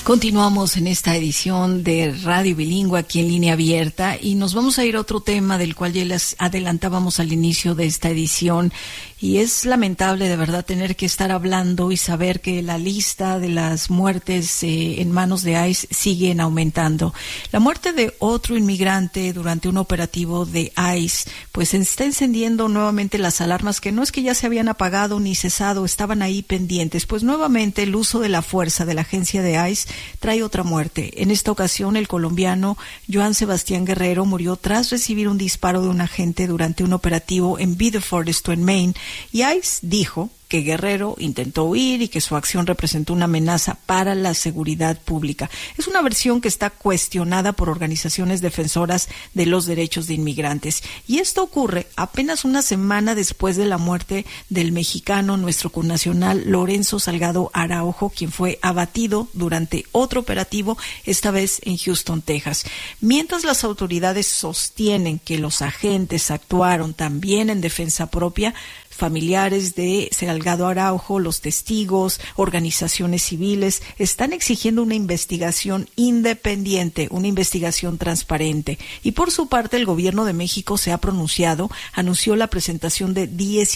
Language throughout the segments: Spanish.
Continuamos en esta edición de Radio Bilingüe aquí en Línea Abierta y nos vamos a ir a otro tema del cual ya les adelantábamos al inicio de esta edición, y es lamentable de verdad tener que estar hablando y saber que la lista de las muertes en manos de ICE siguen aumentando. La muerte de otro inmigrante durante un operativo de ICE pues está encendiendo nuevamente las alarmas, que no es que ya se habían apagado ni cesado, estaban ahí pendientes. Pues nuevamente el uso de la fuerza de la agencia de ICE trae otra muerte. En esta ocasión, el colombiano Joan Sebastián Guerrero murió tras recibir un disparo de un agente durante un operativo en Biddeford, esto en Maine, y ICE dijo que Guerrero intentó huir y que su acción representó una amenaza para la seguridad pública. Es una versión que está cuestionada por organizaciones defensoras de los derechos de inmigrantes. Y esto ocurre apenas una semana después de la muerte del mexicano, nuestro connacional Lorenzo Salgado Araujo, quien fue abatido durante otro operativo, esta vez en Houston, Texas. Mientras las autoridades sostienen que los agentes actuaron también en defensa propia, familiares de Salgado Araujo, los testigos, organizaciones civiles están exigiendo una investigación independiente, una investigación transparente. Y por su parte, el gobierno de México se ha pronunciado, anunció la presentación de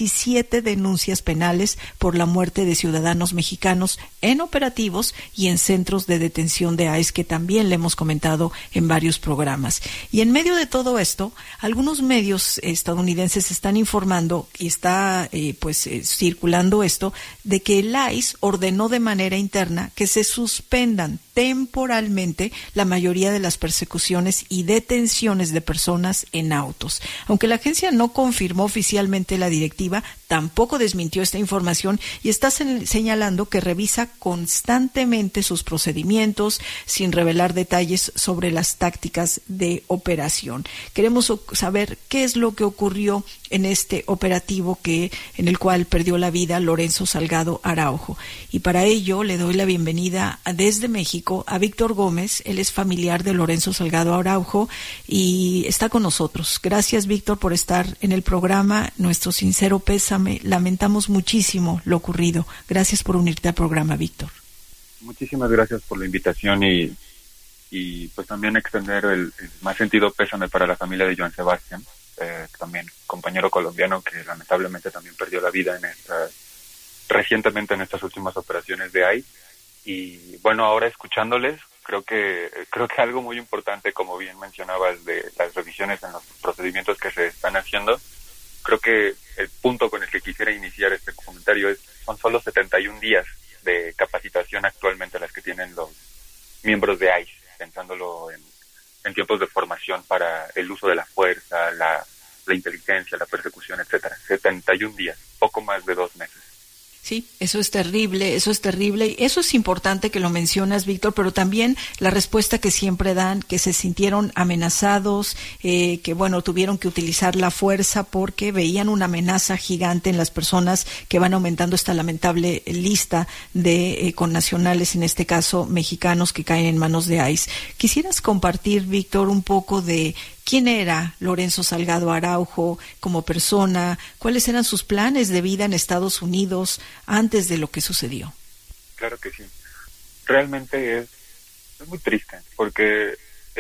17 denuncias penales por la muerte de ciudadanos mexicanos en operativos y en centros de detención de ICE, que también le hemos comentado en varios programas. Y en medio de todo esto, algunos medios estadounidenses están informando y está circulando esto, de que el ICE ordenó de manera interna que se suspendan temporalmente la mayoría de las persecuciones y detenciones de personas en autos. Aunque la agencia no confirmó oficialmente la directiva, tampoco desmintió esta información y está señalando que revisa constantemente sus procedimientos sin revelar detalles sobre las tácticas de operación. Queremos saber qué es lo que ocurrió en este operativo en el cual perdió la vida Lorenzo Salgado Araujo. Y para ello le doy la bienvenida desde México a Víctor Gómez. Él es familiar de Lorenzo Salgado Araujo y está con nosotros. Gracias, Víctor, por estar en el programa. Nuestro sincero pésame. Lamentamos muchísimo lo ocurrido. Gracias por unirte al programa, Víctor. Muchísimas gracias por la invitación y pues también extender el más sentido pésame para la familia de Joan Sebastián, también compañero colombiano que lamentablemente también perdió la vida recientemente en estas últimas operaciones de ICE. Y bueno, ahora escuchándoles, creo que algo muy importante, como bien mencionabas, de las revisiones en los procedimientos que se están haciendo, creo que el punto con el que quisiera iniciar este comentario son solo 71 días de capacitación actualmente las que tienen los miembros de ICE, pensándolo en tiempos de formación para el uso de la fuerza, la inteligencia, la persecución, etcétera. 71 días, poco más de 2 meses. Sí, eso es terrible, y eso es importante que lo mencionas, Víctor, pero también la respuesta que siempre dan, que se sintieron amenazados, que bueno, tuvieron que utilizar la fuerza porque veían una amenaza gigante en las personas que van aumentando esta lamentable lista de connacionales, en este caso mexicanos, que caen en manos de ICE. ¿Quisieras compartir, Víctor, un poco de quién era Lorenzo Salgado Araujo como persona? ¿Cuáles eran sus planes de vida en Estados Unidos antes de lo que sucedió? Claro que sí. Realmente es muy triste, porque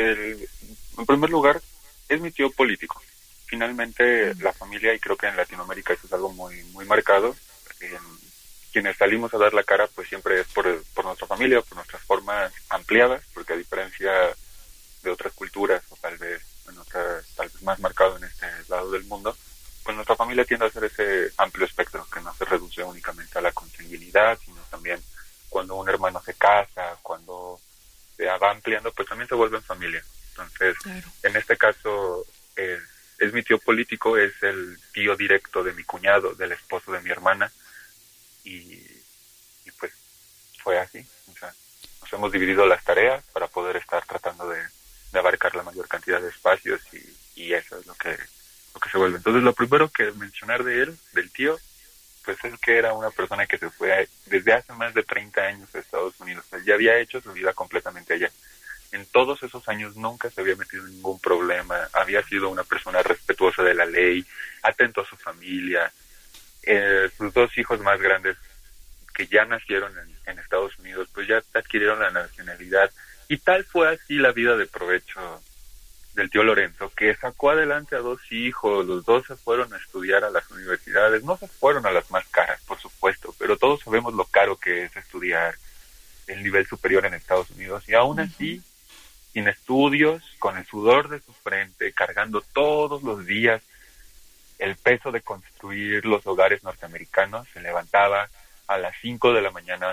en primer lugar es mi tío político. Finalmente la familia, y creo que en Latinoamérica eso es algo muy, muy marcado, quienes salimos a dar la cara pues siempre es por nuestra familia, por nuestras formas ampliadas, porque a diferencia de otras culturas, o tal vez más marcado en este lado del mundo, pues nuestra familia tiende a ser ese amplio espectro que no se reduce únicamente a la consanguinidad, sino también cuando un hermano se casa, cuando se va ampliando, pues también se vuelven familia. Entonces, claro. En este caso es mi tío político, es el tío directo de mi cuñado, del esposo de mi hermana, y pues fue así. O sea, nos hemos dividido las tareas para poder estar tratando de abarcar la mayor cantidad de espacios y eso es lo que se vuelve. Entonces, lo primero que mencionar de él, del tío, pues es que era una persona que se fue desde hace más de 30 años a Estados Unidos. Él ya había hecho su vida completamente allá. En todos esos años nunca se había metido en ningún problema, había sido una persona respetuosa de la ley, atento a su familia. Sus 2 hijos más grandes, que ya nacieron en Estados Unidos, pues ya adquirieron la nacionalidad. Y tal fue así la vida de provecho del tío Lorenzo, que sacó adelante a 2 hijos, los 2 se fueron a estudiar a las universidades, no se fueron a las más caras, por supuesto, pero todos sabemos lo caro que es estudiar el nivel superior en Estados Unidos, y aún así, sin estudios, con el sudor de su frente, cargando todos los días el peso de construir los hogares norteamericanos, se levantaba a las 5 de la mañana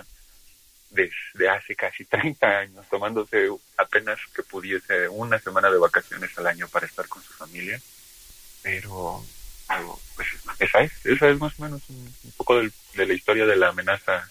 desde hace casi 30 años, tomándose apenas que pudiese una semana de vacaciones al año para estar con su familia. Pero pues esa es más o menos un poco de la historia de la amenaza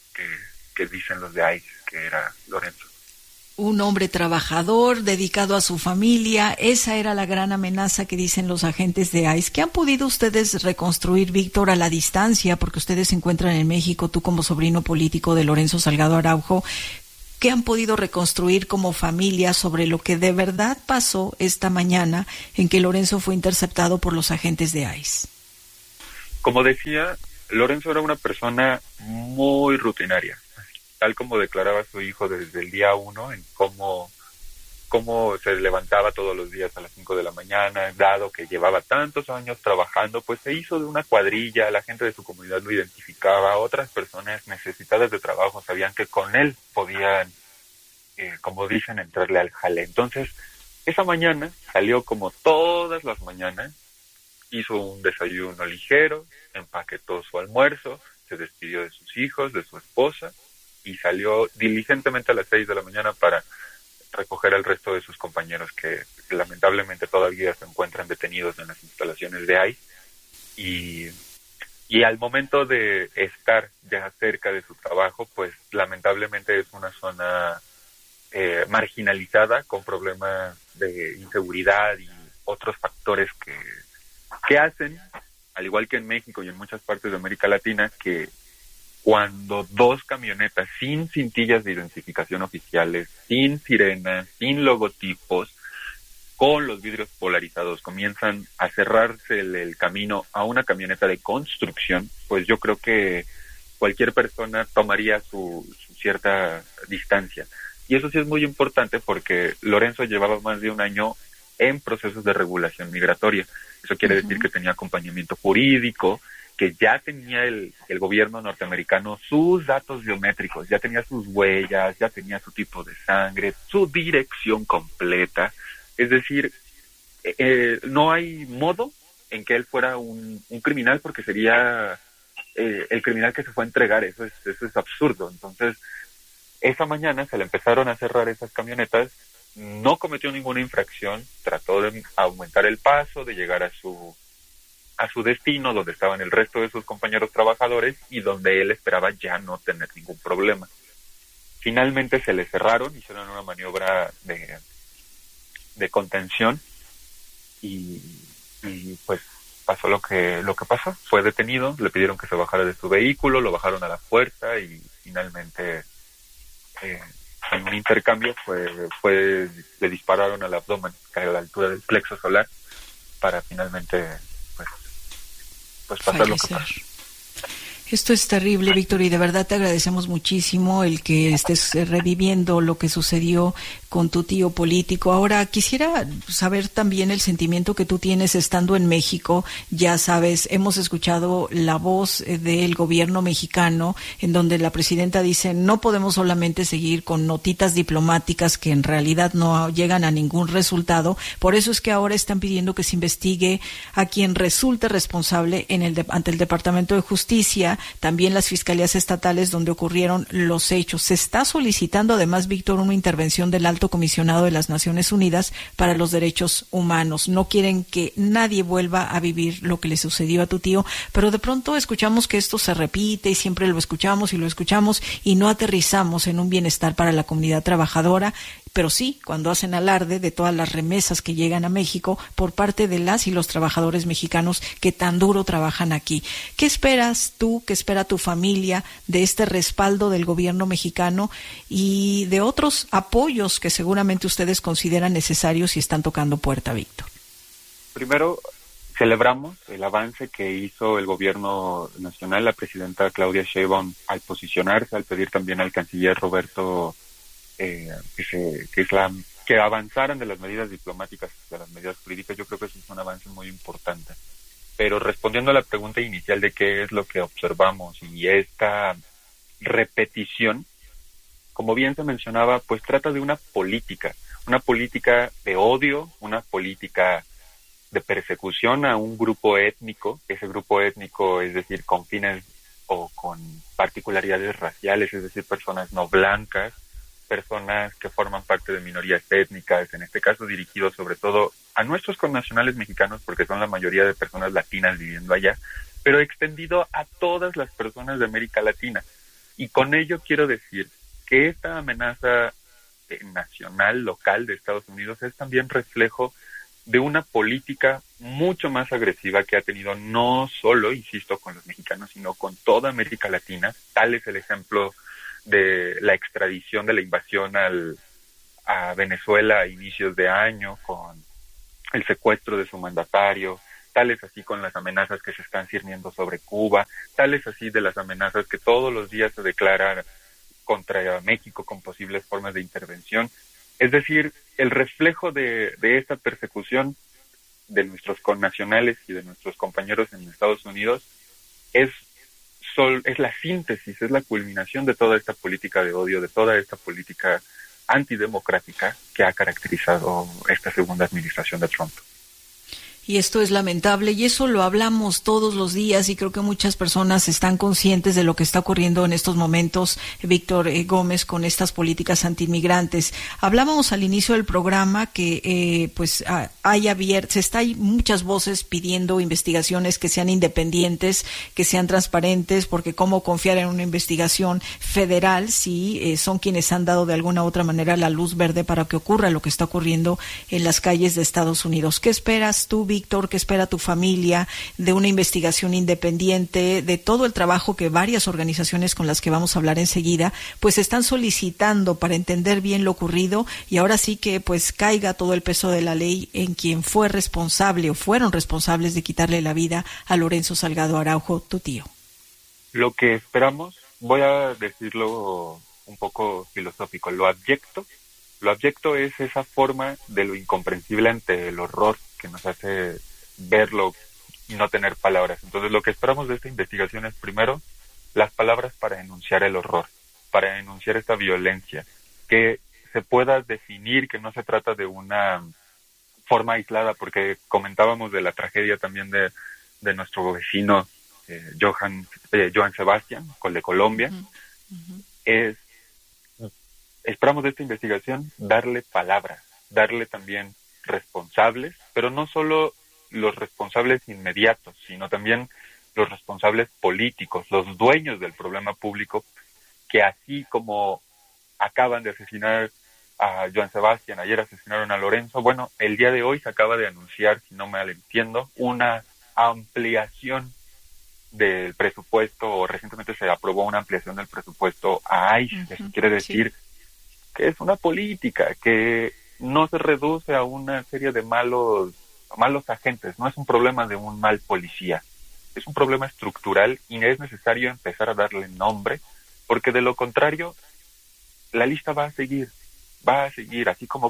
que dicen los de ICE que era Lorenzo. Un hombre trabajador, dedicado a su familia, esa era la gran amenaza que dicen los agentes de ICE. ¿Qué han podido ustedes reconstruir, Víctor, a la distancia? Porque ustedes se encuentran en México, tú como sobrino político de Lorenzo Salgado Araujo. ¿Qué han podido reconstruir como familia sobre lo que de verdad pasó esta mañana en que Lorenzo fue interceptado por los agentes de ICE? Como decía, Lorenzo era una persona muy rutinaria, tal como declaraba su hijo desde el día 1, en cómo se levantaba todos los días a las 5 de la mañana, dado que llevaba tantos años trabajando, pues se hizo de una cuadrilla, la gente de su comunidad lo identificaba, otras personas necesitadas de trabajo sabían que con él podían, como dicen, entrarle al jale. Entonces, esa mañana salió como todas las mañanas, hizo un desayuno ligero, empaquetó su almuerzo, se despidió de sus hijos, de su esposa, y salió diligentemente a las 6 de la mañana para recoger al resto de sus compañeros que lamentablemente todavía se encuentran detenidos en las instalaciones de ICE. Y al momento de estar ya cerca de su trabajo, pues lamentablemente es una zona marginalizada, con problemas de inseguridad y otros factores que hacen, al igual que en México y en muchas partes de América Latina, que cuando 2 camionetas sin cintillas de identificación oficiales, sin sirenas, sin logotipos, con los vidrios polarizados, comienzan a cerrarse el camino a una camioneta de construcción, pues yo creo que cualquier persona tomaría su cierta distancia. Y eso sí es muy importante porque Lorenzo llevaba más de un año en procesos de regulación migratoria. Eso quiere decir que tenía acompañamiento jurídico, que ya tenía el gobierno norteamericano sus datos biométricos, ya tenía sus huellas, ya tenía su tipo de sangre, su dirección completa. Es decir, no hay modo en que él fuera un criminal, porque sería el criminal que se fue a entregar. Eso es absurdo. Entonces, esa mañana se le empezaron a cerrar esas camionetas, no cometió ninguna infracción, trató de aumentar el paso, de llegar a su destino, donde estaban el resto de sus compañeros trabajadores y donde él esperaba ya no tener ningún problema. Finalmente se le cerraron, hicieron una maniobra de contención y pues pasó lo que pasó. Fue detenido, le pidieron que se bajara de su vehículo, lo bajaron a la fuerza y finalmente en un intercambio le dispararon al abdomen, que a la altura del plexo solar, para finalmente pues pasar lo que pasó. Esto es terrible, Víctor, y de verdad te agradecemos muchísimo el que estés reviviendo lo que sucedió con tu tío político. Ahora, quisiera saber también el sentimiento que tú tienes estando en México. Ya sabes, hemos escuchado la voz del gobierno mexicano, en donde la presidenta dice, no podemos solamente seguir con notitas diplomáticas que en realidad no llegan a ningún resultado. Por eso es que ahora están pidiendo que se investigue a quien resulte responsable ante el Departamento de Justicia, también las fiscalías estatales donde ocurrieron los hechos. Se está solicitando además, Víctor, una intervención del Alto Comisionado de las Naciones Unidas para los Derechos Humanos. No quieren que nadie vuelva a vivir lo que le sucedió a tu tío, pero de pronto escuchamos que esto se repite y siempre lo escuchamos y no aterrizamos en un bienestar para la comunidad trabajadora. Pero sí, cuando hacen alarde de todas las remesas que llegan a México por parte de las y los trabajadores mexicanos que tan duro trabajan aquí. ¿Qué esperas tú, qué espera tu familia de este respaldo del gobierno mexicano y de otros apoyos que seguramente ustedes consideran necesarios y están tocando puerta, Víctor? Primero, Celebramos el avance que hizo el gobierno nacional, la presidenta Claudia Sheinbaum, al posicionarse, al pedir también al canciller Roberto que avanzaran de las medidas diplomáticas hacia las medidas políticas. Yo creo que eso es un avance muy importante. Pero respondiendo a la pregunta inicial de qué es lo que observamos y esta repetición, como bien se mencionaba, pues trata de una política de odio, una política de persecución a un grupo étnico. Ese grupo étnico, es decir, con fines o con particularidades raciales, es decir, personas no blancas, personas que forman parte de minorías étnicas, en este caso dirigidos sobre todo a nuestros connacionales mexicanos, porque son la mayoría de personas latinas viviendo allá, pero extendido a todas las personas de América Latina. Y con ello quiero decir que esta amenaza nacional, local de Estados Unidos es también reflejo de una política mucho más agresiva que ha tenido no solo, insisto, con los mexicanos, sino con toda América Latina. Tal es el ejemplo de la extradición de la invasión a Venezuela a inicios de año, con el secuestro de su mandatario, tal es así con las amenazas que se están cirniendo sobre Cuba, tal es así de las amenazas que todos los días se declaran contra México con posibles formas de intervención. Es decir, el reflejo de esta persecución de nuestros connacionales y de nuestros compañeros en Estados Unidos es la síntesis, es la culminación de toda esta política de odio, de toda esta política antidemocrática que ha caracterizado esta segunda administración de Trump. Y esto es lamentable, y eso lo hablamos todos los días, y creo que muchas personas están conscientes de lo que está ocurriendo en estos momentos, Víctor Gómez, con estas políticas antiinmigrantes. Hablábamos al inicio del programa que hay muchas voces pidiendo investigaciones que sean independientes, que sean transparentes, porque cómo confiar en una investigación federal si son quienes han dado de alguna u otra manera la luz verde para que ocurra lo que está ocurriendo en las calles de Estados Unidos. ¿Qué esperas tú, Víctor? ¿Qué espera tu familia de una investigación independiente, de todo el trabajo que varias organizaciones con las que vamos a hablar enseguida, pues están solicitando para entender bien lo ocurrido, y ahora sí que pues caiga todo el peso de la ley en quien fue responsable o fueron responsables de quitarle la vida a Lorenzo Salgado Araujo, tu tío? Lo que esperamos, voy a decirlo un poco filosófico, lo abyecto es esa forma de lo incomprensible ante el horror que nos hace verlo y no tener palabras. Entonces lo que esperamos de esta investigación es primero las palabras para denunciar el horror, para denunciar esta violencia, que se pueda definir que no se trata de una forma aislada, porque comentábamos de la tragedia también de nuestro vecino Johann Sebastian, de Colombia. Esperamos de esta investigación darle palabras, darle también responsables, pero no solo los responsables inmediatos, sino también los responsables políticos, los dueños del problema público, que así como acaban de asesinar a Johann Sebastian, ayer asesinaron a Lorenzo, bueno, el día de hoy se acaba de anunciar, si no mal entiendo, una ampliación del presupuesto, o recientemente se aprobó una ampliación del presupuesto a ICE. Eso quiere decir que es una política que no se reduce a una serie de malos agentes, no es un problema de un mal policía, es un problema estructural y es necesario empezar a darle nombre, porque de lo contrario la lista va a seguir, así como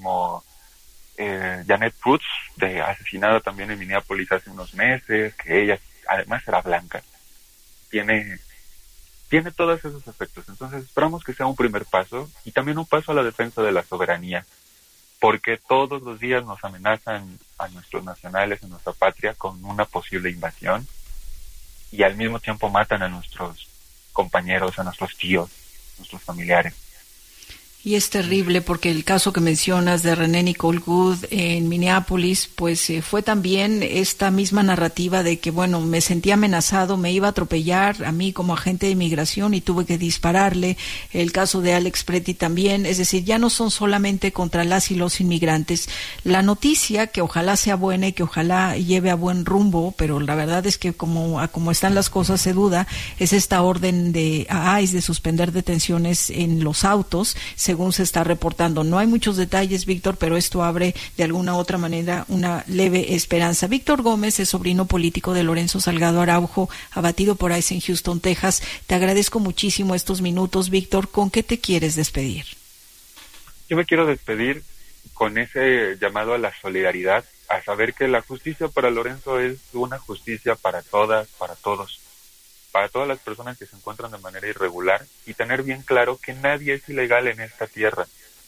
Janet Cruz, asesinada también en Minneapolis hace unos meses, que ella además era blanca, tiene todos esos efectos. Entonces esperamos que sea un primer paso y también un paso a la defensa de la soberanía, porque todos los días nos amenazan a nuestros nacionales, a nuestra patria, con una posible invasión, y al mismo tiempo matan a nuestros compañeros, a nuestros tíos, nuestros familiares. Y es terrible porque el caso que mencionas de René Nicole Goode en Minneapolis, pues fue también esta misma narrativa de que, bueno, me sentí amenazado, me iba a atropellar a mí como agente de inmigración y tuve que dispararle. El caso de Alex Pretty también, es decir, ya no son solamente contra las y los inmigrantes. La noticia, que ojalá sea buena y que ojalá lleve a buen rumbo, pero la verdad es que como están las cosas se duda, es esta orden de ICE de suspender detenciones en los autos, según según se está reportando. No hay muchos detalles, Víctor, pero esto abre de alguna u otra manera una leve esperanza. Víctor Gómez es sobrino político de Lorenzo Salgado Araujo, abatido por ICE en Houston, Texas. Te agradezco muchísimo estos minutos, Víctor. ¿Con qué te quieres despedir? Yo me quiero despedir con ese llamado a la solidaridad, a saber que la justicia para Lorenzo es una justicia para todas, para todos, para todas las personas que se encuentran de manera irregular, y tener bien claro que nadie es ilegal en esta tierra.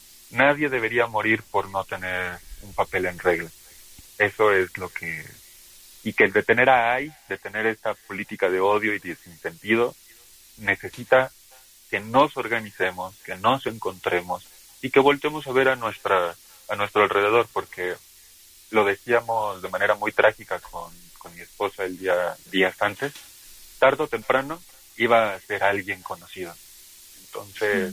Nadie debería morir por no tener un papel en regla. Eso es lo que... Y que el detener a ICE, detener esta política de odio y de sinsentido, necesita que nos organicemos, que nos encontremos y que voltemos a ver a nuestro alrededor, porque lo decíamos de manera muy trágica con mi esposa días antes, tarde o temprano iba a ser alguien conocido. Entonces,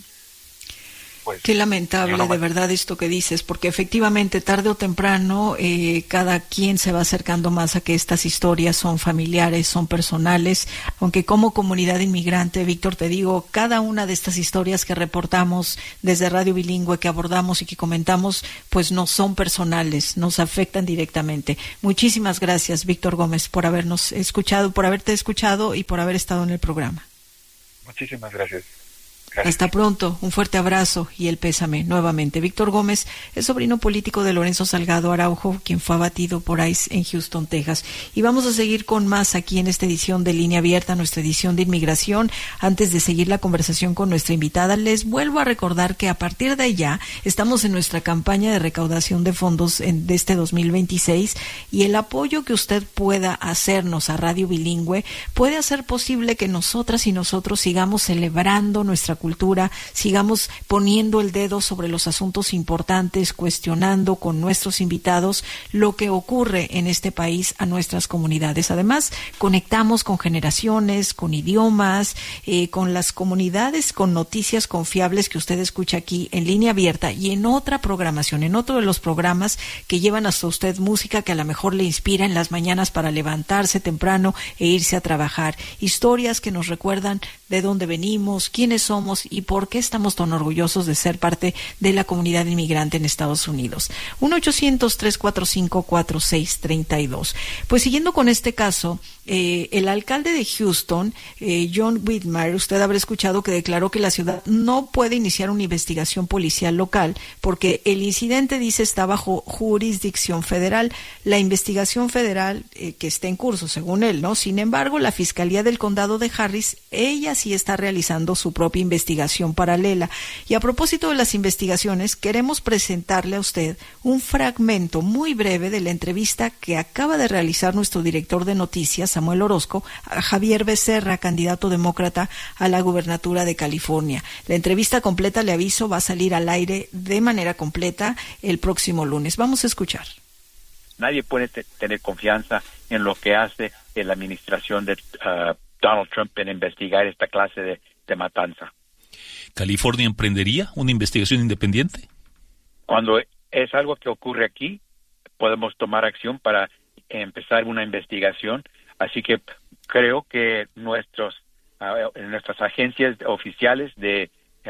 pues... Qué lamentable, de verdad, esto que dices, porque efectivamente, tarde o temprano, cada quien se va acercando más a que estas historias son familiares, son personales, aunque como comunidad inmigrante, Víctor, te digo, cada una de estas historias que reportamos desde Radio Bilingüe, que abordamos y que comentamos, pues no son personales, nos afectan directamente. Muchísimas gracias, Víctor Gómez, por habernos escuchado, por haberte escuchado y por haber estado en el programa. Muchísimas gracias. Hasta pronto, un fuerte abrazo y el pésame nuevamente. Víctor Gómez es sobrino político de Lorenzo Salgado Araujo, quien fue abatido por ICE en Houston, Texas. Y vamos a seguir con más aquí en esta edición de Línea Abierta, nuestra edición de inmigración. Antes de seguir la conversación con nuestra invitada, les vuelvo a recordar que a partir de ya estamos en nuestra campaña de recaudación de fondos de este 2026, y el apoyo que usted pueda hacernos a Radio Bilingüe puede hacer posible que nosotras y nosotros sigamos celebrando nuestra cultura, sigamos poniendo el dedo sobre los asuntos importantes, cuestionando con nuestros invitados lo que ocurre en este país a nuestras comunidades. Además, conectamos con generaciones, con idiomas, con las comunidades, con noticias confiables que usted escucha aquí en Línea Abierta y en otra programación, en otro de los programas que llevan hasta usted música que a lo mejor le inspira en las mañanas para levantarse temprano e irse a trabajar. Historias que nos recuerdan de dónde venimos, quiénes somos y por qué estamos tan orgullosos de ser parte de la comunidad inmigrante en Estados Unidos. 1-800-345-4632. Pues siguiendo con este caso, el alcalde de Houston, John Whitmire, usted habrá escuchado que declaró que la ciudad no puede iniciar una investigación policial local porque el incidente, dice, está bajo jurisdicción federal. La investigación federal que está en curso, según él, ¿no? Sin embargo, la Fiscalía del Condado de Harris, ella sí está realizando su propia investigación paralela. Y a propósito de las investigaciones, queremos presentarle a usted un fragmento muy breve de la entrevista que acaba de realizar nuestro director de noticias, Samuel Orozco, a Javier Becerra, candidato demócrata a la gubernatura de California. La entrevista completa, le aviso, va a salir al aire de manera completa el próximo lunes. Vamos a escuchar. Nadie puede tener confianza en lo que hace la administración de Donald Trump en investigar esta clase de matanza. ¿California emprendería una investigación independiente? Cuando es algo que ocurre aquí, podemos tomar acción para empezar una investigación. Así que creo que nuestras agencias oficiales de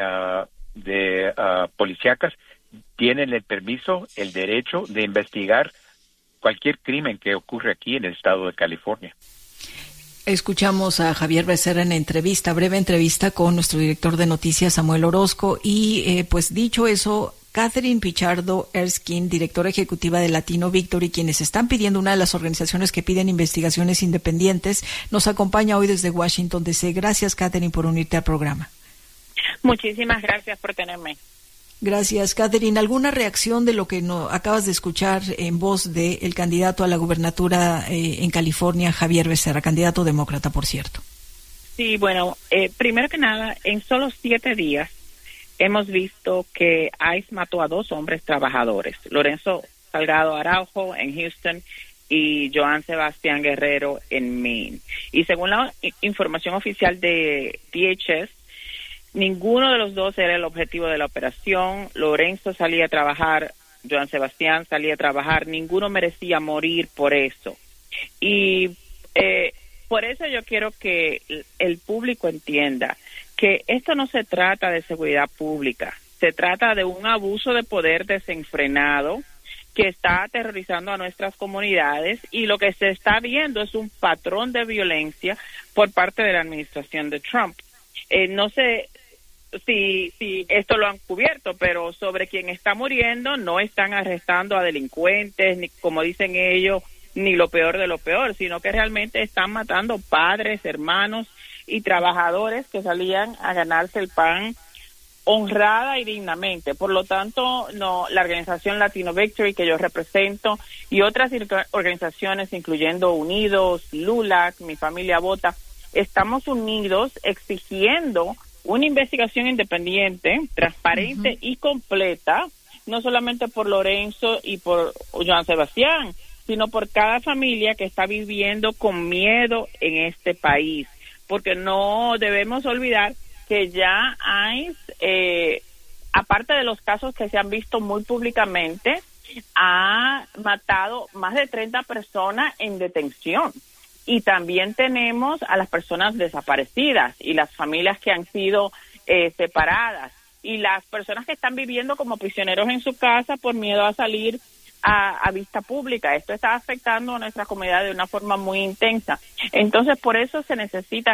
policíacas tienen el permiso, el derecho de investigar cualquier crimen que ocurre aquí en el estado de California. Escuchamos a Javier Becerra en entrevista, breve entrevista con nuestro director de noticias, Samuel Orozco, y pues dicho eso, Catherine Pichardo Erskine, directora ejecutiva de Latino Victory, quienes están pidiendo, una de las organizaciones que piden investigaciones independientes, nos acompaña hoy desde Washington, D.C. Gracias, Catherine, por unirte al programa. Muchísimas gracias por tenerme. Gracias, Catherine. ¿Alguna reacción de lo que acabas de escuchar en voz del candidato a la gubernatura en California, Javier Becerra, candidato demócrata, por cierto? Sí, bueno, primero que nada, en solo 7 días hemos visto que ICE mató a 2 hombres trabajadores, Lorenzo Salgado Araujo en Houston y Joan Sebastián Guerrero en Maine. Y según la información oficial de DHS, ninguno de los dos era el objetivo de la operación. Lorenzo salía a trabajar, Joan Sebastián salía a trabajar, ninguno merecía morir por eso. Y por eso yo quiero que el público entienda que esto no se trata de seguridad pública, Se trata de un abuso de poder desenfrenado que está aterrorizando a nuestras comunidades, y lo que se está viendo es un patrón de violencia por parte de la administración de Trump. No sé si esto lo han cubierto, pero sobre quien está muriendo no están arrestando a delincuentes, ni como dicen ellos, ni lo peor de lo peor, sino que realmente están matando padres, hermanos y trabajadores que salían a ganarse el pan honrada y dignamente. Por lo tanto, la organización Latino Victory, que yo represento, y otras organizaciones, incluyendo Unidos, LULAC, Mi Familia Vota, estamos unidos exigiendo una investigación independiente, transparente y completa, no solamente por Lorenzo y por Joan Sebastián, sino por cada familia que está viviendo con miedo en este país, porque no debemos olvidar que ya hay, aparte de los casos que se han visto muy públicamente, ha matado más de 30 personas en detención. Y también tenemos a las personas desaparecidas y las familias que han sido separadas y las personas que están viviendo como prisioneros en su casa por miedo a salir a vista pública. Esto está afectando a nuestra comunidad de una forma muy intensa. Entonces, por eso se necesita